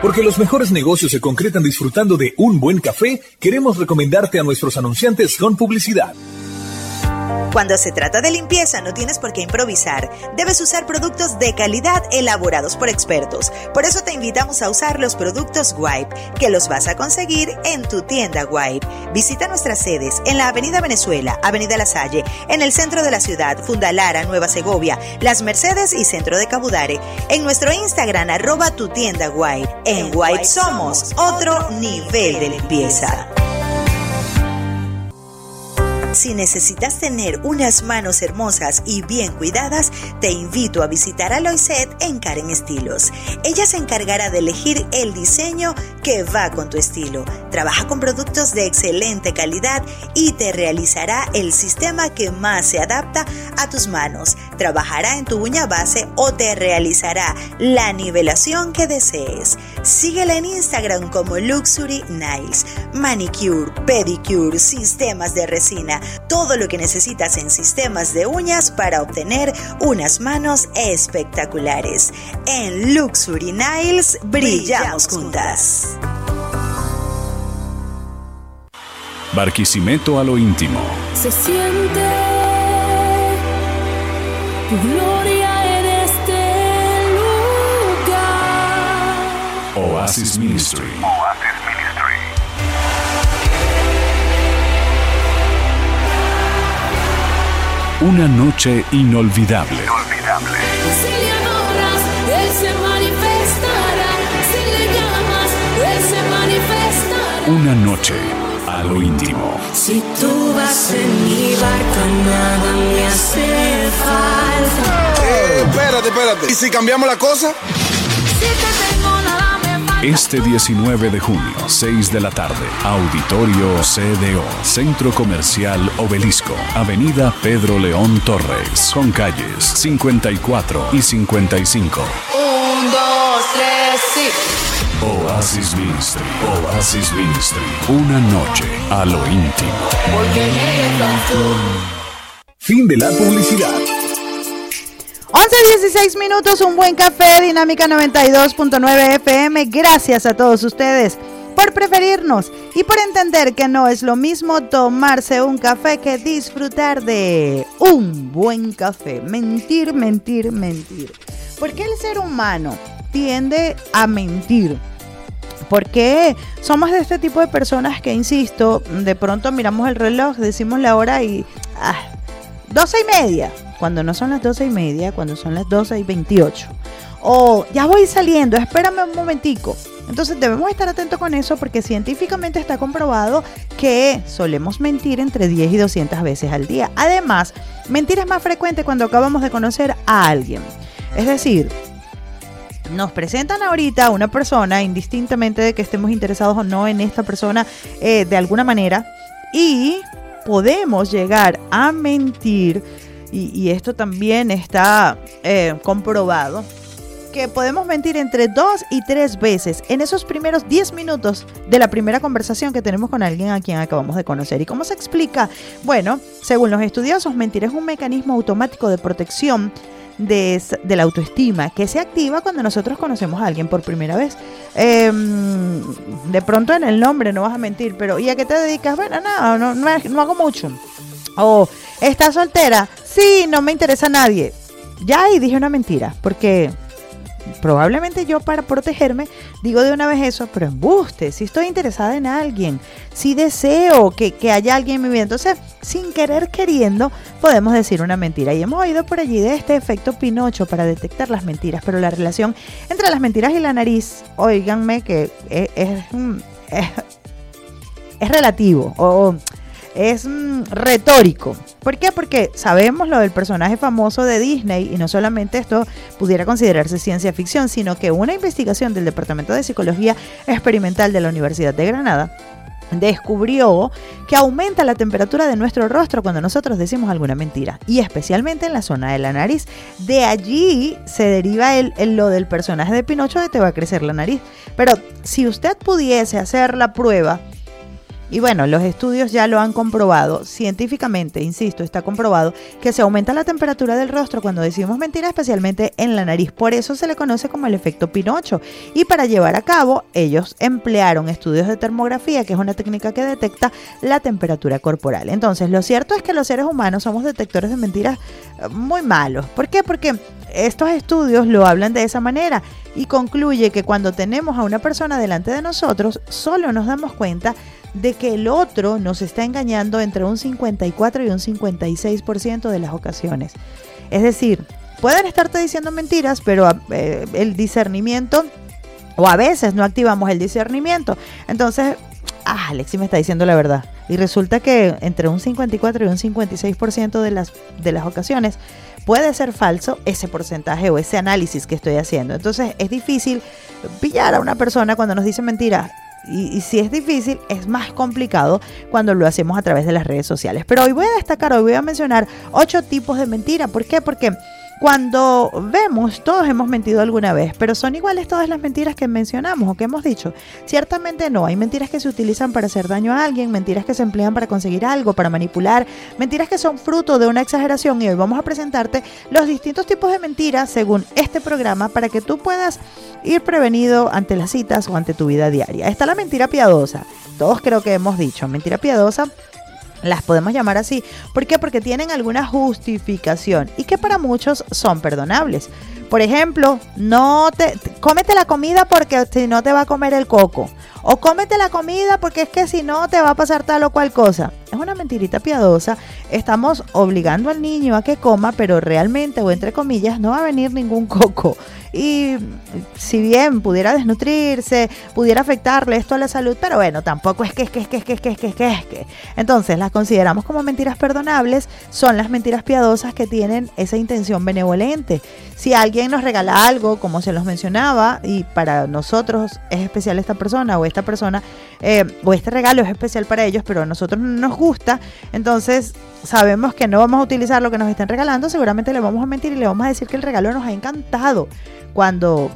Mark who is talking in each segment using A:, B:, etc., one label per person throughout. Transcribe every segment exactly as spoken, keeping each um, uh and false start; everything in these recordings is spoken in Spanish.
A: Porque los mejores negocios se concretan disfrutando de un buen café, queremos recomendarte a nuestros anunciantes con publicidad.
B: Cuando se trata de limpieza no tienes por qué improvisar. Debes usar productos de calidad elaborados por expertos. Por eso te invitamos a usar los productos Wipe, que los vas a conseguir en tu tienda Wipe. Visita nuestras sedes en la Avenida Venezuela, Avenida La Salle, en el centro de la ciudad, Fundalara, Nueva Segovia, Las Mercedes y Centro de Cabudare. En nuestro Instagram, arroba tu tienda Wipe. En Wipe somos otro nivel de limpieza. Si necesitas tener unas manos hermosas y bien cuidadas, te invito a visitar a Loiset en Karen Estilos. Ella se encargará de elegir el diseño que va con tu estilo. Trabaja con productos de excelente calidad y te realizará el sistema que más se adapta a tus manos. Trabajará en tu uña base o te realizará la nivelación que desees. Síguela en Instagram como Luxury Nails. Manicure, pedicure, sistemas de resina. Todo lo que necesitas en sistemas de uñas para obtener unas manos espectaculares. En Luxury Nails brillamos juntas.
C: Barquisimeto a lo íntimo.
D: Se siente tu gloria en este lugar.
C: Oasis Ministry. Una noche inolvidable.
D: Inolvidable. Si le adoras, Él se manifestará. Si le llamas, Él se manifestará.
C: Una noche a lo íntimo.
D: Si tú vas en mi barca, nada me hace falta.
E: Eh, espérate, espérate. ¿Y si cambiamos la cosa?
D: Si te tengo, nada me falta.
C: Este diecinueve de junio, seis de la tarde, Auditorio C D O, Centro Comercial Obelisco, Avenida Pedro León Torres, con calles cincuenta y cuatro y cincuenta y cinco.
D: Un, dos, tres, sí.
C: Oasis Ministry, Oasis Ministry, una noche a lo íntimo.
D: Porque llegas tú.
A: Fin de la publicidad.
F: once dieciséis minutos, un buen café, Dinámica noventa y dos punto nueve F M. Gracias a todos ustedes por preferirnos y por entender que no es lo mismo tomarse un café que disfrutar de un buen café. Mentir, mentir, mentir. ¿Por qué el ser humano tiende a mentir? Porque somos de este tipo de personas que, insisto, de pronto miramos el reloj, decimos la hora y... Ah, doce y media. Cuando no son las doce y media, cuando son las doce y veintiocho. O ya voy saliendo, espérame un momentico. Entonces debemos estar atentos con eso porque científicamente está comprobado que solemos mentir entre diez y doscientas veces al día. Además, mentir es más frecuente cuando acabamos de conocer a alguien. Es decir, nos presentan ahorita a una persona, indistintamente de que estemos interesados o no en esta persona eh, de alguna manera, y podemos llegar a mentir. Y, y esto también está eh, comprobado, que podemos mentir entre dos y tres veces en esos primeros diez minutos de la primera conversación que tenemos con alguien a quien acabamos de conocer. ¿Y cómo se explica? Bueno, según los estudiosos, mentir es un mecanismo automático de protección de, de la autoestima que se activa cuando nosotros conocemos a alguien por primera vez. Eh, de pronto en el nombre no vas a mentir, pero ¿y a qué te dedicas? Bueno, no, no, no, no hago mucho. O, ¿estás soltera? Sí, no me interesa a nadie. Ya ahí dije una mentira, porque probablemente yo, para protegerme, digo de una vez eso, pero embuste, si estoy interesada en alguien, si deseo que, que haya alguien en mi vida. Entonces, sin querer queriendo, podemos decir una mentira. Y hemos oído por allí de este efecto Pinocho para detectar las mentiras, pero la relación entre las mentiras y la nariz, óiganme que es, es, es, es relativo, o es mm, retórico. ¿Por qué? Porque sabemos lo del personaje famoso de Disney, y no solamente esto pudiera considerarse ciencia ficción, sino que una investigación del Departamento de Psicología Experimental de la Universidad de Granada descubrió que aumenta la temperatura de nuestro rostro cuando nosotros decimos alguna mentira, y especialmente en la zona de la nariz. De allí se deriva el, el lo del personaje de Pinocho de te va a crecer la nariz. Pero si usted pudiese hacer la prueba Y bueno, los estudios ya lo han comprobado, científicamente, insisto, está comprobado que se aumenta la temperatura del rostro cuando decimos mentira, especialmente en la nariz. Por eso se le conoce como el efecto Pinocho. Y para llevar a cabo, ellos emplearon estudios de termografía, que es una técnica que detecta la temperatura corporal. Entonces, lo cierto es que los seres humanos somos detectores de mentiras muy malos. ¿Por qué? Porque estos estudios lo hablan de esa manera y concluye que cuando tenemos a una persona delante de nosotros, solo nos damos cuenta de que el otro nos está engañando entre un cincuenta y cuatro y un cincuenta y seis por ciento de las ocasiones. Es decir, pueden estarte diciendo mentiras, pero eh, el discernimiento, o a veces no activamos el discernimiento. Entonces, ah, Alexi me está diciendo la verdad. Y resulta que entre un cincuenta y cuatro y un cincuenta y seis por ciento de las, de las ocasiones puede ser falso ese porcentaje o ese análisis que estoy haciendo. Entonces, es difícil pillar a una persona cuando nos dice mentiras. Y, y si es difícil, es más complicado cuando lo hacemos a través de las redes sociales. Pero hoy voy a destacar, hoy voy a mencionar ocho tipos de mentira. ¿Por qué? Porque cuando vemos, todos hemos mentido alguna vez, pero ¿son iguales todas las mentiras que mencionamos o que hemos dicho? Ciertamente no. Hay mentiras que se utilizan para hacer daño a alguien, mentiras que se emplean para conseguir algo, para manipular, mentiras que son fruto de una exageración. Y hoy vamos a presentarte los distintos tipos de mentiras según este programa para que tú puedas ir prevenido ante las citas o ante tu vida diaria. Está la mentira piadosa. Todos creo que hemos dicho mentira piadosa. Las podemos llamar así. ¿Por qué? Porque tienen alguna justificación y que para muchos son perdonables. Por ejemplo, no te cómete la comida porque si no te va a comer el coco. O cómete la comida porque es que si no te va a pasar tal o cual cosa. Es una mentirita piadosa. Estamos obligando al niño a que coma, pero realmente, o entre comillas, no va a venir ningún coco. Y si bien pudiera desnutrirse, pudiera afectarle esto a la salud, pero bueno, tampoco es que, es que, es que, es que, es que, es que, es que, es que. Entonces, las consideramos como mentiras perdonables, son las mentiras piadosas que tienen esa intención benevolente. Si alguien nos regala algo, como se los mencionaba, y para nosotros es especial esta persona, o esta persona, eh, o este regalo es especial para ellos, pero a nosotros no nos gusta, entonces sabemos que no vamos a utilizar lo que nos estén regalando, seguramente le vamos a mentir y le vamos a decir que el regalo nos ha encantado, cuando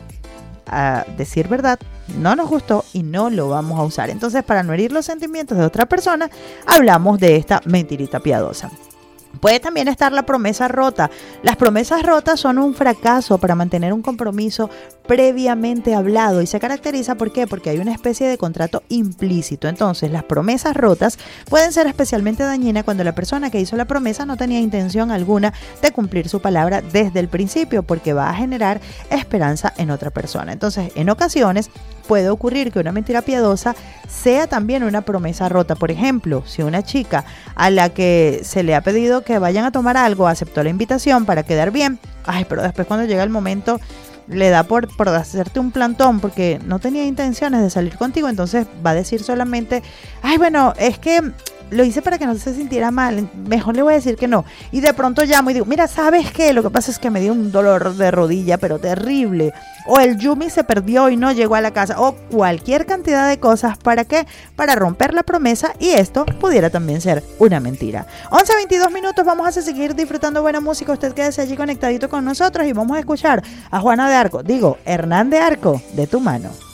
F: a decir verdad no nos gustó y no lo vamos a usar. Entonces, para no herir los sentimientos de otra persona, hablamos de esta mentirita piadosa. Puede también estar la promesa rota. Las promesas rotas son un fracaso para mantener un compromiso previamente hablado y se caracteriza ¿por qué? Porque hay una especie de contrato implícito. Entonces, las promesas rotas pueden ser especialmente dañinas cuando la persona que hizo la promesa no tenía intención alguna de cumplir su palabra desde el principio, porque va a generar esperanza en otra persona. Entonces, en ocasiones puede ocurrir que una mentira piadosa sea también una promesa rota. Por ejemplo, si una chica a la que se le ha pedido que vayan a tomar algo aceptó la invitación para quedar bien, ay, pero después cuando llega el momento le da por, por hacerte un plantón porque no tenía intenciones de salir contigo, entonces va a decir solamente, ay, bueno, es que lo hice para que no se sintiera mal, mejor le voy a decir que no. Y de pronto llamo y digo, mira, ¿sabes qué? Lo que pasa es que me dio un dolor de rodilla, pero terrible. O el Yumi se perdió y no llegó a la casa. O cualquier cantidad de cosas. ¿Para qué? Para romper la promesa, y esto pudiera también ser una mentira. once veintidós minutos, vamos a seguir disfrutando buena música. Usted quédese allí conectadito con nosotros y vamos a escuchar a Juana de Arco, digo, Hernán de Arco, de tu mano.